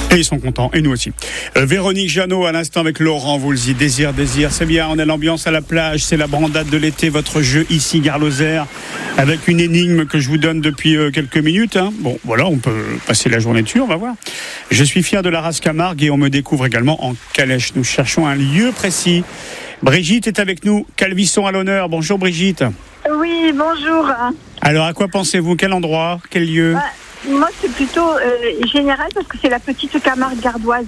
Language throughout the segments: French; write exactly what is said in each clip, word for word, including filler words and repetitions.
Et ils sont contents, et nous aussi. Euh, Véronique Jeannot à l'instant avec Laurent Voulzy. Désir, désir, c'est bien, on a l'ambiance à la plage, c'est la brandade de l'été, votre jeu ici, Gare Lozère, avec une énigme que je vous donne depuis euh, quelques minutes. Hein. Bon, voilà, on peut passer la journée dessus, on va voir. Je suis fier de la race Camargue et on me découvre également en calèche. Nous cherchons un lieu précis. Brigitte est avec nous, Calvisson à l'honneur. Bonjour Brigitte. Oui, bonjour. Alors, à quoi pensez-vous? Quel endroit? Quel lieu? Bah, moi, c'est plutôt euh, général parce que c'est la petite Camargue gardoise.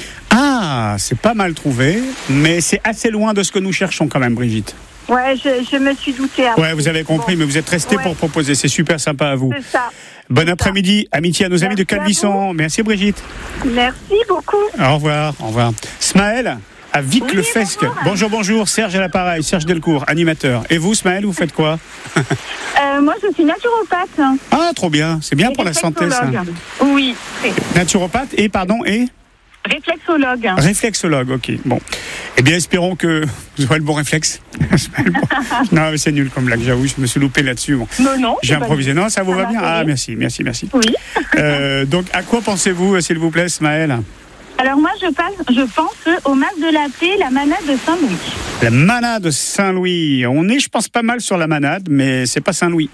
Ah, c'est pas mal trouvé, mais c'est assez loin de ce que nous cherchons quand même, Brigitte. Ouais, je, je me suis doutée. Après. Ouais, vous avez compris, bon. Mais vous êtes resté ouais. pour proposer. C'est super sympa à vous. C'est ça. Bon c'est après-midi, ça. Amitié à nos Merci amis de Calvisson. Merci Brigitte. Merci beaucoup. Au revoir, au revoir. Smaël à Vic-le-Fesque. Oui, bonjour, bonjour. Serge à l'appareil, Serge Delcourt, animateur. Et vous, Smaël, vous faites quoi? euh, Moi, je suis naturopathe. Ah, trop bien. C'est bien et pour la santé, ça. Oui. Naturopathe et, pardon, et réflexologue. Réflexologue, ok. Bon. Eh bien, espérons que vous aurez le bon réflexe. Non, mais c'est nul comme blague, j'avoue. Je me suis loupé là-dessus. Bon. Non, non. J'ai improvisé. Non, ça vous ça va bien? Ah, merci, merci, merci. Oui. euh, donc, à quoi pensez-vous, s'il vous plaît, Smaël? Alors moi, je, passe, je pense au mas de la paix, la manade de Saint-Louis. La manade de Saint-Louis. On est, je pense, pas mal sur la manade, mais c'est pas Saint-Louis.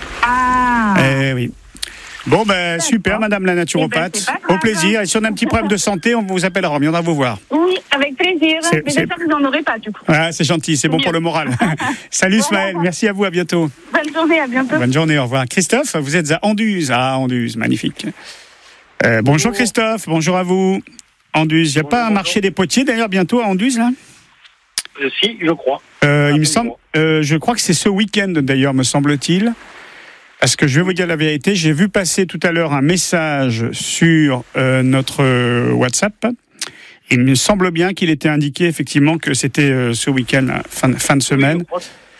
Ah. Eh oui. Bon, ben, super, madame la naturopathe. Eh ben, au plaisir. Et si on a un petit problème de santé, on vous appellera, on viendra vous voir. Oui, avec plaisir. C'est, mais j'espère que vous n'en aurez pas, du coup. Ah, c'est gentil, c'est bon pour le moral. Salut, Smaël. Merci à vous, à bientôt. Bonne journée, à bientôt. Bonne journée, au revoir. Christophe, vous êtes à Anduze. Ah, Anduze, magnifique. Euh, bonjour, Christophe, bonjour à vous. Anduze, il n'y a pas un marché des potiers d'ailleurs bientôt à Anduze là? euh, Si, je crois. Euh, il me semble, euh, je crois que c'est ce week-end d'ailleurs, me semble-t-il. Parce que je vais vous dire la vérité, j'ai vu passer tout à l'heure un message sur euh, notre euh, WhatsApp. Il me semble bien qu'il était indiqué effectivement que c'était euh, ce week-end, fin, fin de semaine. Oui,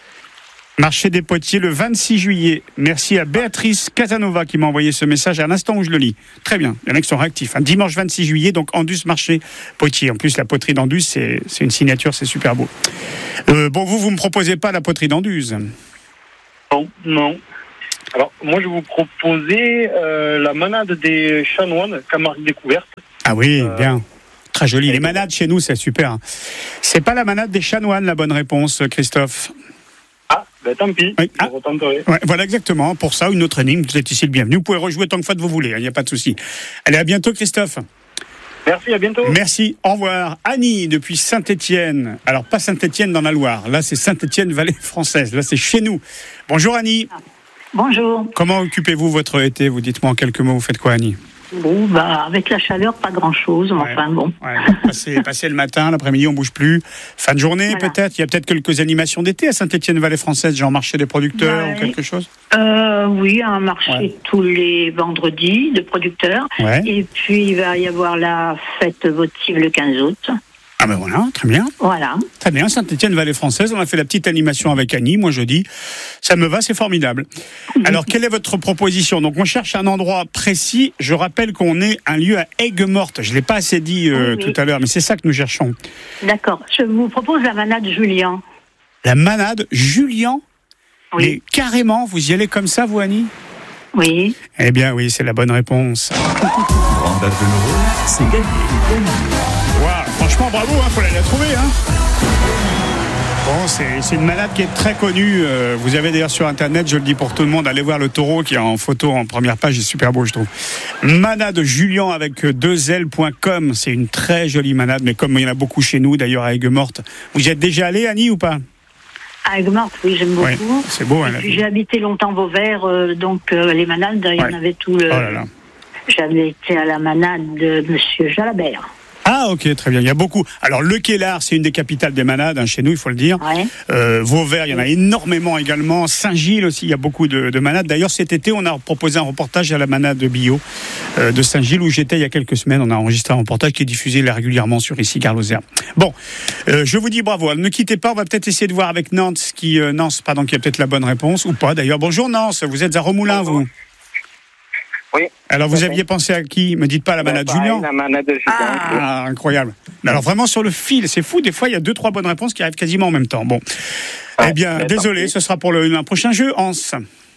Marché des Potiers le vingt-six juillet. Merci à Béatrice Casanova qui m'a envoyé ce message à l'instant où je le lis. Très bien, il y en a qui sont réactifs. Hein. Dimanche vingt-six juillet, donc Anduze Marché Potier. En plus, la poterie d'Anduze, c'est, c'est une signature, c'est super beau. Euh, bon, vous, vous ne me proposez pas la poterie d'Anduze? Non, non. Alors, moi, je vais vous proposer euh, la manade des chanoines, Camargue découverte. Ah oui, euh, bien. Très joli. Les manades chez nous, c'est super. C'est pas la manade des chanoines, la bonne réponse, Christophe. Ah, ben tant pis, oui. je ah. retenterai. Ouais, voilà, exactement. Pour ça, une autre énigme, vous êtes ici le bienvenu. Vous pouvez rejouer tant de fois que vous voulez, il n'y a pas de souci. Allez, à bientôt, Christophe. Merci, à bientôt. Merci, au revoir. Annie, depuis Saint-Étienne. Alors, pas Saint-Étienne dans la Loire. Là, c'est Saint-Étienne, vallée française. Là, c'est chez nous. Bonjour, Annie. Bonjour. Comment occupez-vous votre été? Vous dites-moi en quelques mots, vous faites quoi, Annie? Bon, bah, avec la chaleur, pas grand-chose, mais ouais. enfin bon. Ouais, passer, passer le matin, l'après-midi, on bouge plus. Fin de journée, voilà. Peut-être. Il y a peut-être quelques animations d'été à Saint-Étienne-Vallée française, genre marché des producteurs ouais. ou quelque chose. Euh, oui, un marché ouais. tous les vendredis de producteurs. Ouais. Et puis il va y avoir la fête votive le quinze août. Ah ben voilà, très bien. Voilà. Très bien, Saint-Étienne-Vallée française, on a fait la petite animation avec Annie, moi je dis, ça me va, c'est formidable. Alors, quelle est votre proposition? Donc, on cherche un endroit précis, je rappelle qu'on est un lieu à Aigues-Mortes, je ne l'ai pas assez dit euh, oui, oui. tout à l'heure, mais c'est ça que nous cherchons. D'accord, je vous propose la manade Julian. La manade Julian? Oui. Mais carrément, vous y allez comme ça, vous, Annie? Oui. Eh bien, oui, c'est la bonne réponse. Brandade de l'Euro, c'est gagné. Wow, franchement, bravo, il hein, faut la trouver. Hein. Bon, c'est, c'est une manade qui est très connue. Euh, vous avez d'ailleurs sur Internet, je le dis pour tout le monde, allez voir le taureau qui est en photo en première page, il est super beau, je trouve. Manade Julian avec deux L point com, c'est une très jolie manade, mais comme il y en a beaucoup chez nous, d'ailleurs à Aigues-Mortes. Vous y êtes déjà allé, Annie, ou pas? À Aigues-Mortes, oui, j'aime beaucoup. Ouais, c'est beau. Et hein, puis j'ai habité longtemps Vauvert, euh, donc euh, les manades, il y ouais. en avait tout le... Oh là là. J'avais été à la manade de Monsieur Jalabert. Ah ok, très bien, il y a beaucoup. Alors le Quélard, c'est une des capitales des manades, hein, chez nous, il faut le dire. Ouais. Euh, Vauvert, il y en a énormément également. Saint-Gilles aussi, il y a beaucoup de, de manades. D'ailleurs, cet été, on a proposé un reportage à la manade bio euh, de Saint-Gilles, où j'étais il y a quelques semaines. On a enregistré un reportage qui est diffusé là, régulièrement sur ici, Gare Lozère. Bon, euh, je vous dis bravo. Ne quittez pas, on va peut-être essayer de voir avec Nantes, qui, euh, Nance, pardon, qui a peut-être la bonne réponse, ou pas d'ailleurs. Bonjour Nance, vous êtes à Remoulins, vous? Oui. Alors, vous aviez pensé à qui? Me dites pas la manade pareil, Julien. La manade Julien. Ah, incroyable. Mais alors, vraiment sur le fil, c'est fou. Des fois, il y a deux, trois bonnes réponses qui arrivent quasiment en même temps. Bon. Ouais, eh bien, désolé, ce sera pour le, un prochain jeu, Hans.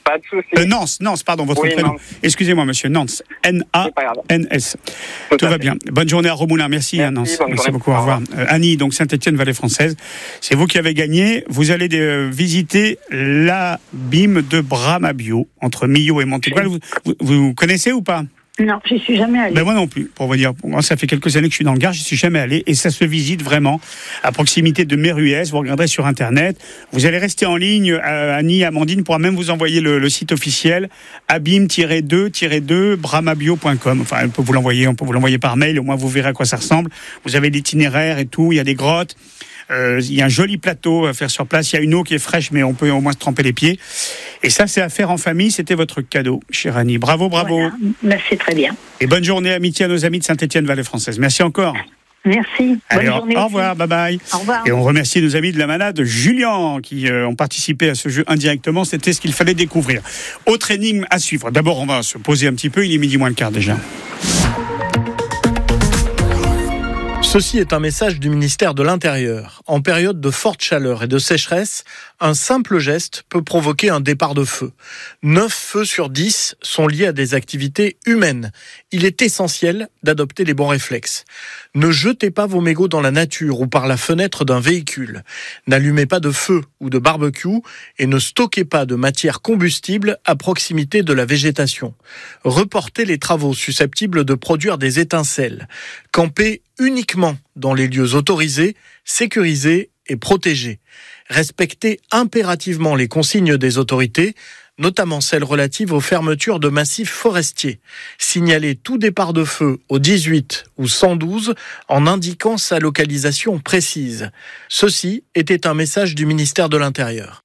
Pas de souci. Euh, Nance, Nance, pardon, votre Oui, prénom. Nance. Excusez-moi, monsieur, Nance. N A N S. Tout, Tout à va fait. bien. Bonne journée à Romoulin. Merci, Merci, hein, Nance. bonne Merci journée. beaucoup. Au Au revoir. revoir. Euh, Annie, donc Saint-Étienne, Vallée Française. C'est vous qui avez gagné. Vous allez euh, visiter l'abîme de Bramabio, entre Millau et Montégrel. Vous, vous, vous connaissez ou pas? Non, j'y suis jamais allée. Ben moi non plus, pour vous dire. Moi, ça fait quelques années que je suis dans le Gard, je suis jamais allé, et ça se visite vraiment à proximité de Méruès. Vous regarderez sur Internet. Vous allez rester en ligne. Euh, Annie, Amandine pourra même vous envoyer le, le site officiel abîme deux deux bramabio point com. Enfin, elle peut vous l'envoyer, on peut vous l'envoyer par mail. Au moins, vous verrez à quoi ça ressemble. Vous avez l'itinéraire et tout. Il y a des grottes. Euh, il y a un joli plateau à faire sur place. Il y a une eau qui est fraîche, mais on peut au moins se tremper les pieds. Et ça, c'est à faire en famille. C'était votre cadeau, chère Annie. Bravo, bravo. Voilà. Merci, très bien. Et bonne journée, amitié à nos amis de Saint-Étienne, Vallée Française. Merci encore. Merci. Allez, Bonne au, journée au aussi. revoir, bye bye. Au revoir. Et on remercie nos amis de la manade, Julien, qui euh, ont participé à ce jeu indirectement. C'était ce qu'il fallait découvrir. Autre énigme à suivre. D'abord, on va se poser un petit peu. Il est midi moins le quart déjà. Ceci est un message du ministère de l'Intérieur. En période de forte chaleur et de sécheresse, un simple geste peut provoquer un départ de feu. neuf feux sur dix sont liés à des activités humaines. Il est essentiel d'adopter les bons réflexes. Ne jetez pas vos mégots dans la nature ou par la fenêtre d'un véhicule. N'allumez pas de feu ou de barbecue et ne stockez pas de matière combustible à proximité de la végétation. Reportez les travaux susceptibles de produire des étincelles. Campez uniquement dans les lieux autorisés, sécurisés et protégés. Respectez impérativement les consignes des autorités, notamment celles relatives aux fermetures de massifs forestiers. Signalez tout départ de feu au dix-huit ou cent douze en indiquant sa localisation précise. Ceci était un message du ministère de l'Intérieur.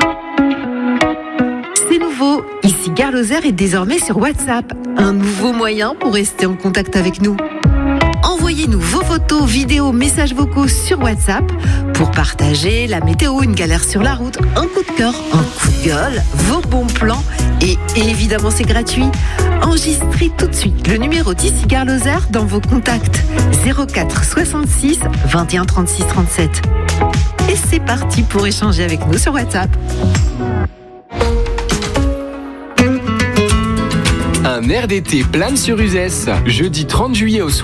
C'est nouveau, ici Gare Lozère est désormais sur WhatsApp. Un nouveau moyen pour rester en contact avec nous. Envoyez-nous vos photos, vidéos, messages vocaux sur WhatsApp pour partager la météo, une galère sur la route, un coup de cœur, un coup de gueule, vos bons plans et évidemment c'est gratuit. Enregistrez tout de suite le numéro d'ici Gare Lozère dans vos contacts zéro quatre soixante-six vingt et un trente-six trente-sept. Et c'est parti pour échanger avec nous sur WhatsApp. Un air d'été plane sur Uzès, jeudi trente juillet au soir.